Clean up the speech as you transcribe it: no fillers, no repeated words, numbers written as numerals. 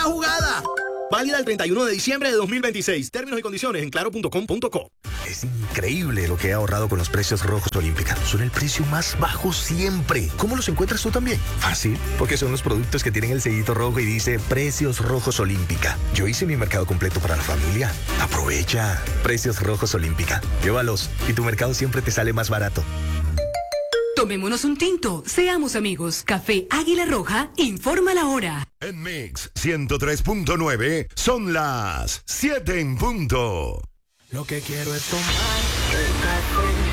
jugada. Válida el 31 de diciembre de 2026. Términos y condiciones en claro.com.co. Es increíble lo que he ahorrado con los precios rojos Olímpica. Son el precio más bajo siempre. ¿Cómo los encuentras tú también? Fácil, porque son los productos que tienen el sellito rojo y dice Precios Rojos Olímpica. Yo hice mi mercado completo para la familia. Aprovecha. Precios Rojos Olímpica. Llévalos y tu mercado siempre te sale más barato. Tomémonos un tinto, seamos amigos. Café Águila Roja, informa la hora. En Mix 103.9 son las 7 en punto. Lo que quiero es tomar el café